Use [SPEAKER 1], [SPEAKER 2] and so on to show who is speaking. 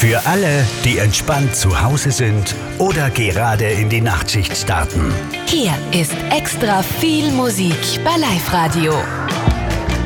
[SPEAKER 1] Für alle, die entspannt zu Hause sind oder gerade in die Nachtschicht starten.
[SPEAKER 2] Hier ist extra viel Musik bei Live Radio.